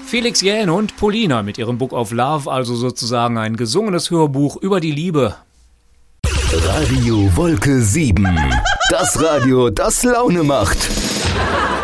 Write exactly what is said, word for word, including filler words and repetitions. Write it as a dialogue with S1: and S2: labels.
S1: Felix Jähn und Polina mit ihrem Book of Love, also sozusagen ein gesungenes Hörbuch über die Liebe.
S2: Radio Wolke sieben. Das Radio, das Laune macht.